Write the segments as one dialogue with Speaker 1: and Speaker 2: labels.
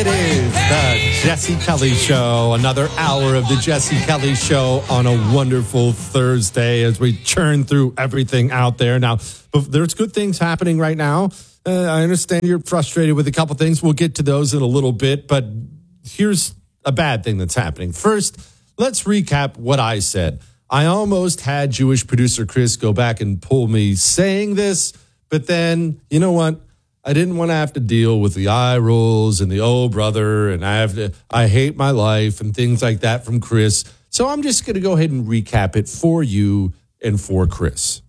Speaker 1: It is the Jesse Kelly Show, another hour of the Jesse Kelly Show on a wonderful Thursday as we churn through everything out there. Now, there's good things happening right now. I understand you're frustrated with a couple things. We'll get to those in a little bit, but here's a bad thing that's happening. First, let's recap what I said. I almost had Jewish producer Chris go back and pull me saying this, but then, you know what? I didn't want to have to deal with the eye rolls and the oh brother and I hate my life and things like that from Chris. So I'm just going to go ahead and recap it for you and for Chris.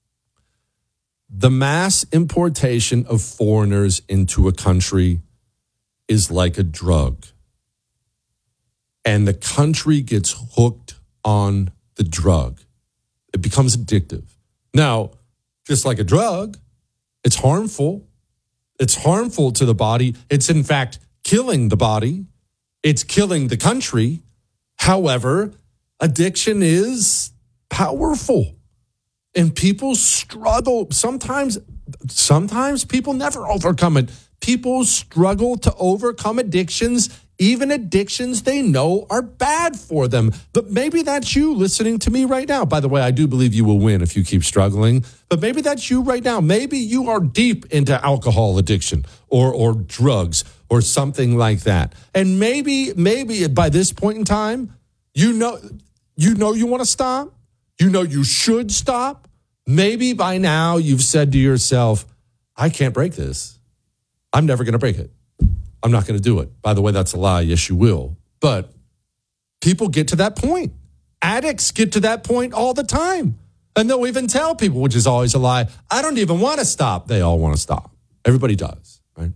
Speaker 1: The mass importation of foreigners into a country is like a drug. And the country gets hooked on the drug. It becomes addictive. Now, just like a drug, it's harmful. It's harmful to the body. It's, in fact, killing the body. It's killing the country. However, addiction is powerful. And people struggle. Sometimes people never overcome it. People struggle to overcome addictions, even addictions they know are bad for them. But maybe that's you listening to me right now. By the way, I do believe you will win if you keep struggling. But maybe that's you right now. Maybe you are deep into alcohol addiction or drugs or something like that. And maybe by this point in time, you know you want to stop. You know you should stop. Maybe by now you've said to yourself, I can't break this. I'm never going to break it. I'm not going to do it. By the way, that's a lie. Yes, you will. But people get to that point. Addicts get to that point all the time. And they'll even tell people, which is always a lie, I don't even want to stop. They all want to stop. Everybody does, right?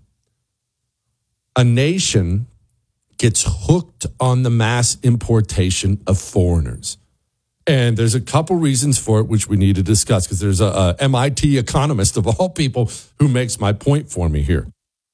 Speaker 1: A nation gets hooked on the mass importation of foreigners. And there's a couple reasons for it, which we need to discuss, because there's a MIT economist of all people who makes my point for me here.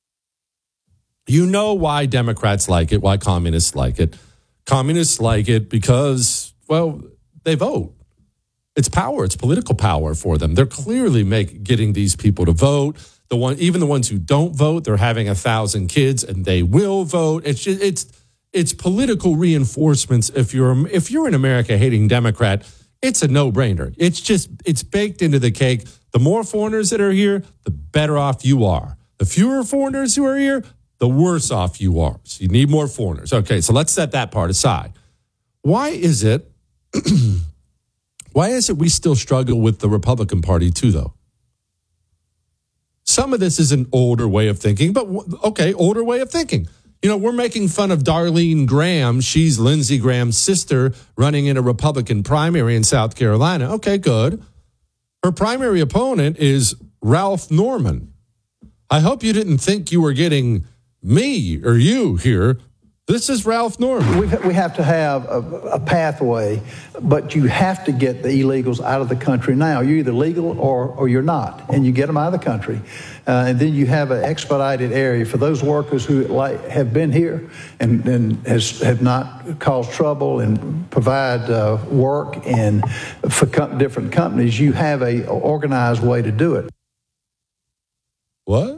Speaker 1: You know why Democrats like it, why communists like it. Communists like it because, well, they vote. It's power. It's political power for them. They're clearly getting these people to vote. Even the ones who don't vote, they're having 1,000 kids and they will vote. It's political reinforcements. If you're an America hating Democrat, it's a no-brainer. It's baked into the cake. The more foreigners that are here, the better off you are. The fewer foreigners who are here, the worse off you are. So you need more foreigners. Okay, so let's set that part aside. Why is it we still struggle with the Republican Party too, though? Some of this is an older way of thinking, but okay, older way of thinking. You know, we're making fun of Darlene Graham. She's Lindsey Graham's sister running in a Republican primary in South Carolina. Okay, good. Her primary opponent is Ralph Norman. I hope you didn't think you were getting me or you here. This is Ralph Norman.
Speaker 2: We have to have a pathway, but you have to get the illegals out of the country now. You're either legal or you're not, and you get them out of the country. And then you have an expedited area for those workers who have been here and have not caused trouble and provide work and for different companies. You have a organized way to do it.
Speaker 1: What?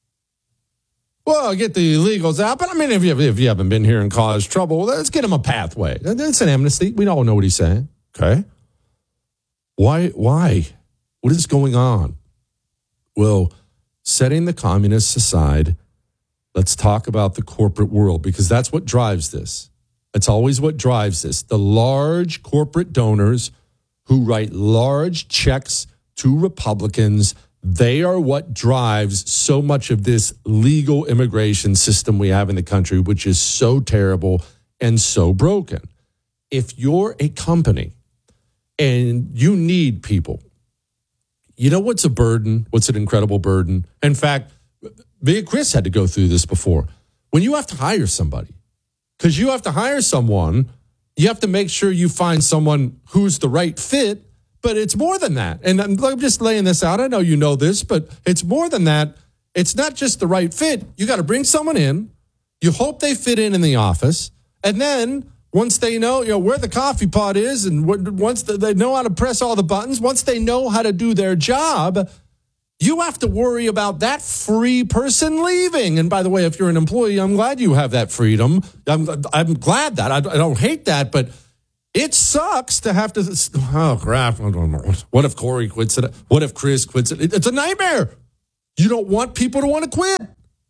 Speaker 1: Well, get the illegals out. But I mean, if you haven't been here and caused trouble, let's get them a pathway. It's an amnesty. We all know what he's saying. Okay. Why? What is going on? Well, setting the communists aside, let's talk about the corporate world, because that's what drives this. It's always what drives this. The large corporate donors who write large checks to Republicans, they are what drives so much of this legal immigration system we have in the country, which is so terrible and so broken. If you're a company and you need people, you know what's a burden? What's an incredible burden? In fact, me and Chris had to go through this before. When you have to hire somebody, because you have to hire someone, you have to make sure you find someone who's the right fit. But it's more than that. And I'm just laying this out. I know you know this, but it's more than that. It's not just the right fit. You got to bring someone in. You hope they fit in the office. And then once they know, where the coffee pot is, and once they know how to press all the buttons, once they know how to do their job, you have to worry about that free person leaving. And by the way, if you're an employee, I'm glad you have that freedom. I'm glad that. I don't hate that, but it sucks to have to, oh, crap. What if Corey quits it? What if Chris quits it? It's a nightmare. You don't want people to want to quit.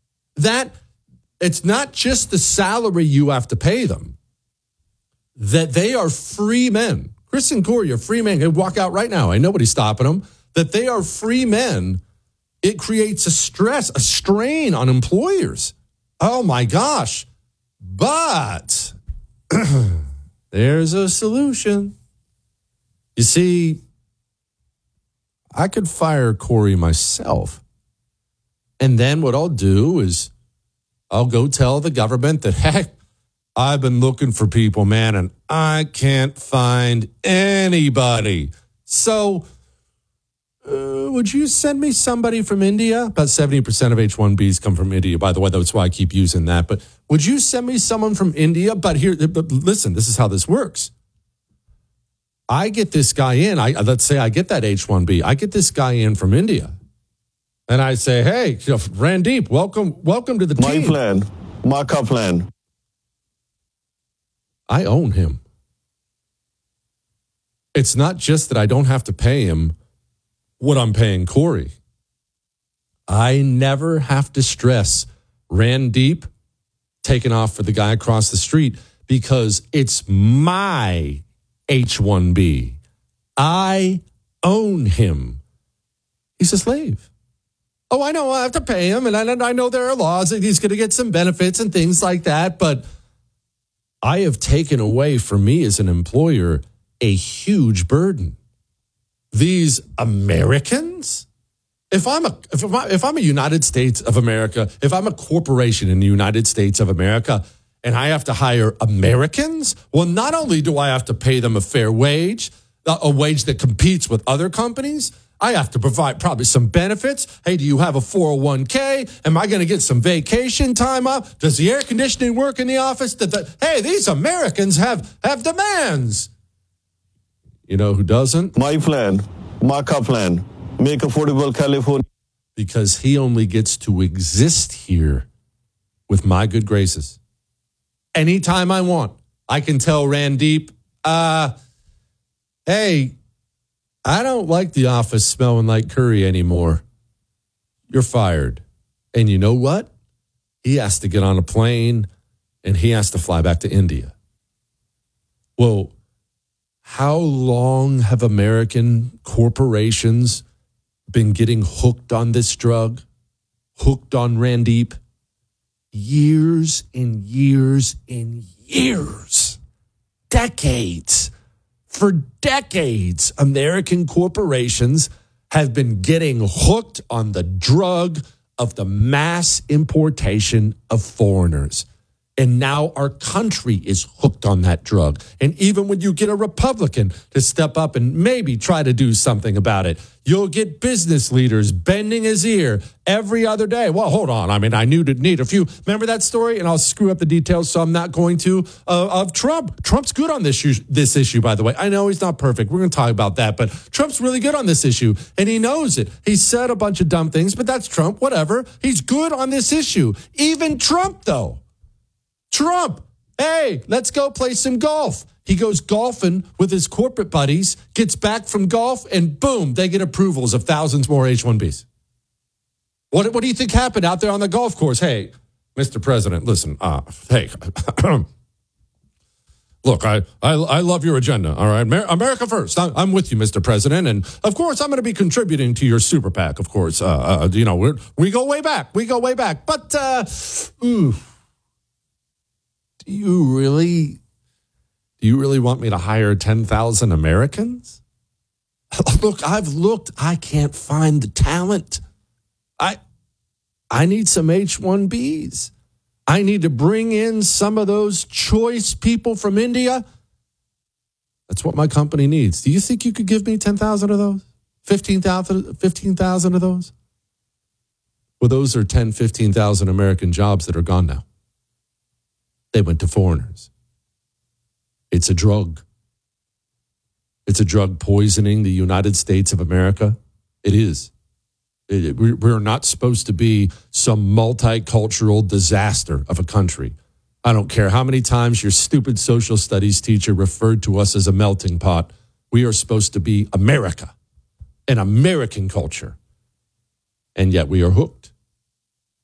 Speaker 1: It's not just the salary you have to pay them, that they are free men. Chris and Corey are free men. They walk out right now. Ain't nobody stopping them. That they are free men, it creates a strain on employers. Oh, my gosh. But there's a solution. You see, I could fire Corey myself. And then what I'll do is I'll go tell the government that, hey, I've been looking for people, man, and I can't find anybody. So would you send me somebody from India? About 70% of H-1Bs come from India, by the way. That's why I keep using that. But would you send me someone from India? But listen, this is how this works. I get this guy in. Let's say I get that H-1B. I get this guy in from India. And I say, hey, Randeep, welcome to the team.
Speaker 3: My plan, Marka plan.
Speaker 1: I own him. It's not just that I don't have to pay him what I'm paying Corey. I never have to stress Randeep taking off for the guy across the street because it's my H-1B. I own him. He's a slave. Oh, I know I have to pay him, and I know there are laws, and he's going to get some benefits and things like that, but I have taken away from me as an employer a huge burden. These Americans, if I'm a United States of America, if I'm a corporation in the United States of America, and I have to hire Americans, well, not only do I have to pay them a fair wage, a wage that competes with other companies, I have to provide probably some benefits. Hey, do you have a 401k? Am I going to get some vacation time up? Does the air conditioning work in the office? Hey, these Americans have demands. You know who doesn't?
Speaker 3: My plan, Marka plan, make affordable California.
Speaker 1: Because he only gets to exist here with my good graces. Anytime I want, I can tell Randeep, hey, I don't like the office smelling like curry anymore. You're fired. And you know what? He has to get on a plane and he has to fly back to India. Well, how long have American corporations been getting hooked on this drug? Hooked on Randeep? Years and years and years. Decades. For decades, American corporations have been getting hooked on the drug of the mass importation of foreigners. And now our country is hooked on that drug. And even when you get a Republican to step up and maybe try to do something about it, you'll get business leaders bending his ear every other day. Well, hold on. I mean, I need a few. Remember that story? And I'll screw up the details, so I'm not going to, of Trump. Trump's good on this issue, by the way. I know he's not perfect. We're going to talk about that. But Trump's really good on this issue, and he knows it. He said a bunch of dumb things, but that's Trump. Whatever. He's good on this issue. Even Trump, though. Trump, hey, let's go play some golf. He goes golfing with his corporate buddies, gets back from golf, and boom, they get approvals of thousands more H-1Bs. What do you think happened out there on the golf course? Hey, Mr. President, listen, hey, look, I love your agenda, all right? America first. I'm with you, Mr. President. And, of course, I'm going to be contributing to your super PAC, of course. We go way back. But, Do you really want me to hire 10,000 Americans? Look, I've looked. I can't find the talent. I need some H-1Bs. I need to bring in some of those choice people from India. That's what my company needs. Do you think you could give me 10,000 of those? 15,000 of those? Well, those are 10, 15,000 American jobs that are gone now. They went to foreigners. It's a drug. It's a drug poisoning the United States of America. It is. We're not supposed to be some multicultural disaster of a country. I don't care how many times your stupid social studies teacher referred to us as a melting pot. We are supposed to be America, an American culture. And yet we are hooked.